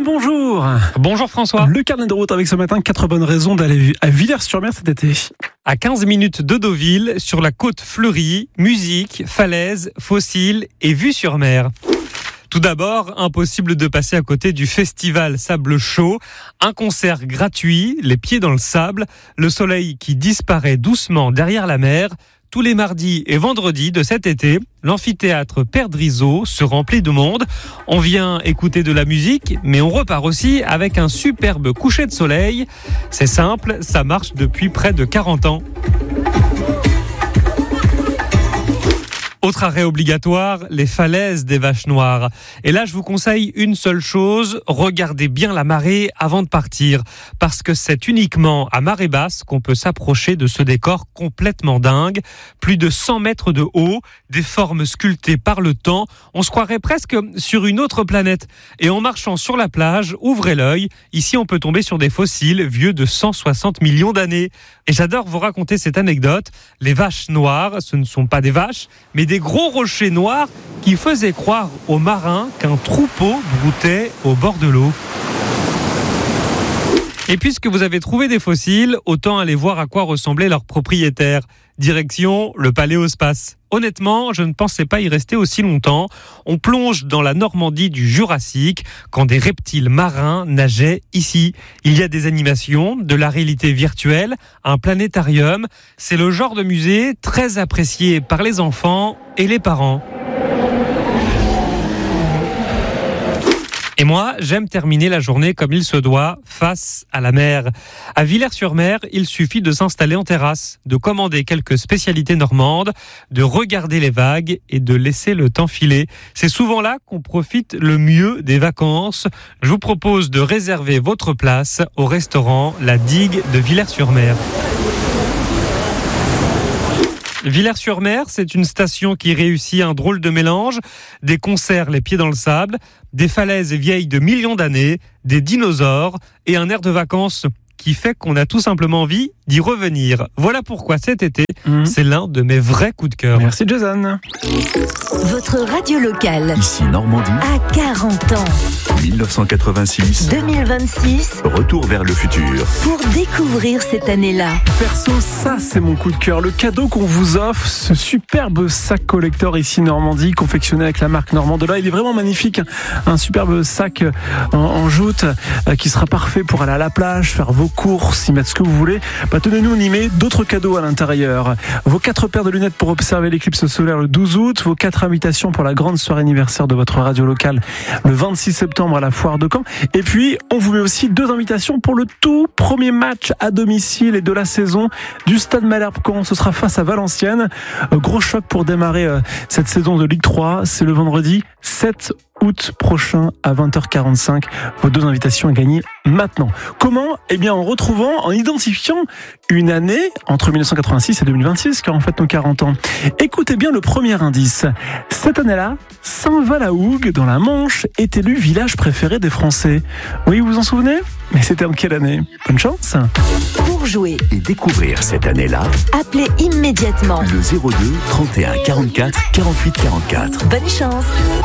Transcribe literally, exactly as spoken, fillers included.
Jason, bonjour. Bonjour François. Le carnet de route avec ce matin quatre bonnes raisons d'aller à Villers-sur-Mer cet été. À quinze minutes de Deauville, sur la côte fleurie, musique, falaises, fossiles et vue sur mer. Tout d'abord, impossible de passer à côté du festival Sable Chaud. Un concert gratuit, les pieds dans le sable, le soleil qui disparaît doucement derrière la mer. Tous les mardis et vendredis de cet été, l'amphithéâtre Perdriso se remplit de monde. On vient écouter de la musique, mais on repart aussi avec un superbe coucher de soleil. C'est simple, ça marche depuis près de quarante ans. Autre arrêt obligatoire, les falaises des Vaches Noires. Et là, je vous conseille une seule chose, regardez bien la marée avant de partir. Parce que c'est uniquement à marée basse qu'on peut s'approcher de ce décor complètement dingue. Plus de cent mètres de haut, des formes sculptées par le temps. On se croirait presque sur une autre planète. Et en marchant sur la plage, ouvrez l'œil. Ici, on peut tomber sur des fossiles vieux de cent soixante millions d'années. Et j'adore vous raconter cette anecdote. Les Vaches Noires, ce ne sont pas des vaches, mais des gros rochers noirs qui faisaient croire aux marins qu'un troupeau broutait au bord de l'eau. Et puisque vous avez trouvé des fossiles, autant aller voir à quoi ressemblaient leurs propriétaires. Direction le Paléospace. Honnêtement, je ne pensais pas y rester aussi longtemps. On plonge dans la Normandie du Jurassique, quand des reptiles marins nageaient ici. Il y a des animations, de la réalité virtuelle, un planétarium. C'est le genre de musée très apprécié par les enfants et les parents. Et moi, j'aime terminer la journée comme il se doit, face à la mer. À Villers-sur-Mer, il suffit de s'installer en terrasse, de commander quelques spécialités normandes, de regarder les vagues et de laisser le temps filer. C'est souvent là qu'on profite le mieux des vacances. Je vous propose de réserver votre place au restaurant La Digue de Villers-sur-Mer. Villers-sur-Mer, c'est une station qui réussit un drôle de mélange. Des concerts les pieds dans le sable, des falaises vieilles de millions d'années, des dinosaures et un air de vacances qui fait qu'on a tout simplement envie d'y revenir. Voilà pourquoi cet été, mmh. c'est l'un de mes vrais coups de cœur. Merci Jason. Votre radio locale. Ici Normandie. À quarante ans. dix-neuf cent quatre-vingt-six. deux mille vingt-six. Retour vers le futur. Pour découvrir cette année-là. Perso, ça c'est mon coup de cœur. Le cadeau qu'on vous offre, ce superbe sac collector ici Normandie, confectionné avec la marque Normandola. Il est vraiment magnifique. Un superbe sac en, en jute euh, qui sera parfait pour aller à la plage, faire vos courses, y mettre ce que vous voulez. Bah, tenez-nous, on y met d'autres cadeaux à l'intérieur. Vos quatre paires de lunettes pour observer l'éclipse solaire le douze août, vos quatre invitations pour la grande soirée anniversaire de votre radio locale le vingt-six septembre à la foire de Caen. Et puis, on vous met aussi deux invitations pour le tout premier match à domicile et de la saison du Stade Malherbe Caen. Ce sera face à Valenciennes. Gros choc pour démarrer cette saison de Ligue trois. C'est le vendredi sept août prochain à vingt heures quarante-cinq. Vos deux invitations à gagner maintenant. Comment ? Eh bien, en retrouvant, en identifiant une année entre mille neuf cent quatre-vingt-six et deux mille vingt-six, car en fait, nos quarante ans. Écoutez bien le premier indice. Cette année-là, Saint-Val-la-Hougue, dans la Manche, est élu village préféré des Français. Oui, vous vous en souvenez ? Mais c'était en quelle année ? Bonne chance. Pour jouer et découvrir cette année-là, appelez immédiatement le zéro deux trente et un quarante-quatre quarante-huit quarante-quatre. Bonne chance.